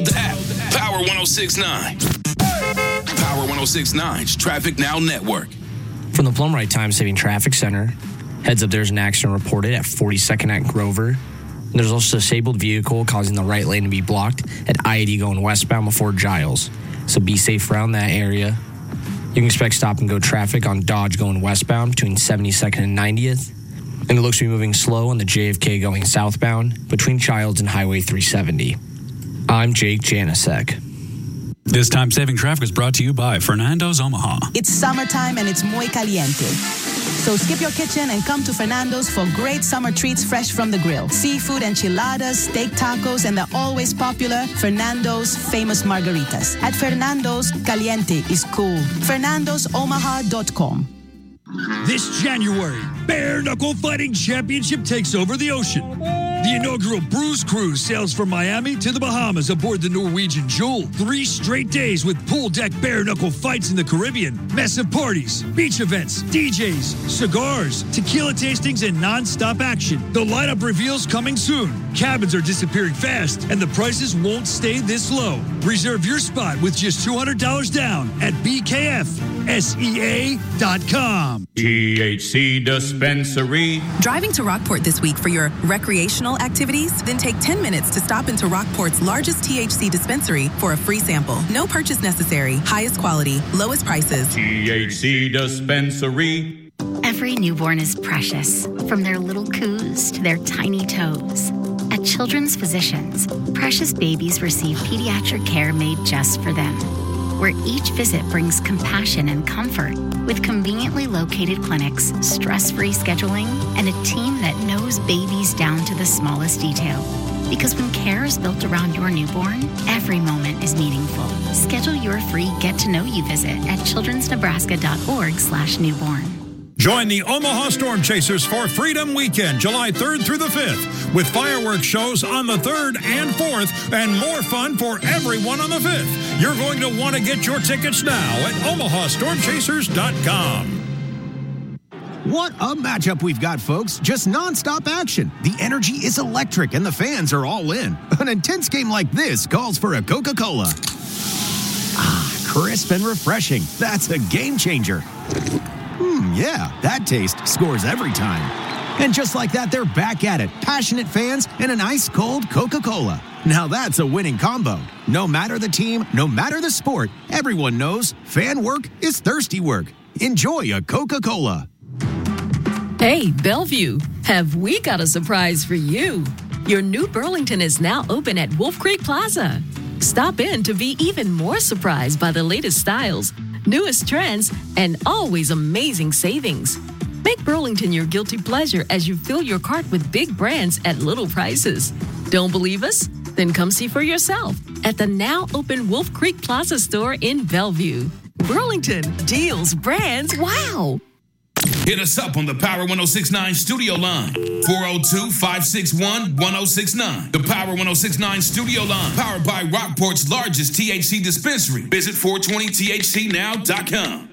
Download the app. Power 106.9. Power 106.9's Traffic Now Network. From the Plum Right Time Saving Traffic Center, heads up, there's an accident reported at 42nd at Grover. And there's also a disabled vehicle causing the right lane to be blocked at I-80 going westbound before Giles. So be safe around that area. You can expect stop-and-go traffic on Dodge going westbound between 72nd and 90th. And it looks to be moving slow on the JFK going southbound between Childs and Highway 370. I'm Jake Janasek. This time-saving traffic is brought to you by Fernando's Omaha. It's summertime and it's muy caliente. So skip your kitchen and come to Fernando's for great summer treats fresh from the grill. Seafood enchiladas, steak tacos, and the always popular Fernando's famous margaritas. At Fernando's, caliente is cool. FernandosOmaha.com. This January, Bare Knuckle Fighting Championship takes over the ocean. The inaugural Bruise Cruise sails from Miami to the Bahamas aboard the Norwegian Jewel. 3 straight days with pool deck bare knuckle fights in the Caribbean, massive parties, beach events, DJs, cigars, tequila tastings, and non-stop action. The lineup reveals coming soon. Cabins are disappearing fast, and the prices won't stay this low. Reserve your spot with just $200 down at BKFSEA.com. THC Dispensary. Driving to Rockport this week for your recreational activities? Then take 10 minutes to stop into Rockport's largest THC dispensary for a free sample. No purchase necessary. Highest quality, lowest prices. THC Dispensary. Every newborn is precious, from their little coos to their tiny toes. At Children's Physicians, precious babies receive pediatric care made just for them, where each visit brings compassion and comfort with conveniently located clinics, stress-free scheduling, and a team that knows babies down to the smallest detail. Because when care is built around your newborn, every moment is meaningful. Schedule your free get-to-know-you visit at childrensnebraska.org/newborn. Join the Omaha Storm Chasers for Freedom Weekend, July 3rd through the 5th, with fireworks shows on the 3rd and 4th, and more fun for everyone on the 5th. You're going to want to get your tickets now at omahastormchasers.com. What a matchup we've got, folks. Just nonstop action. The energy is electric, and the fans are all in. An intense game like this calls for a Coca-Cola. Ah, crisp and refreshing. That's a game changer. Yeah, that taste scores every time. And just like that, they're back at it. Passionate fans and an ice-cold Coca-Cola. Now that's a winning combo. No matter the team, no matter the sport, everyone knows fan work is thirsty work. Enjoy a Coca-Cola. Hey, Bellevue, have we got a surprise for you? Your new Burlington is now open at Wolf Creek Plaza. Stop in to be even more surprised by the latest styles, newest trends, and always amazing savings. Make Burlington your guilty pleasure as you fill your cart with big brands at little prices. Don't believe us? Then come see for yourself at the now open Wolf Creek Plaza store in Bellevue. Burlington, deals, brands, wow! Hit us up on the Power 106.9 studio line, 402-561-1069. The Power 106.9 studio line, powered by Rockport's largest THC dispensary. Visit 420thcnow.com.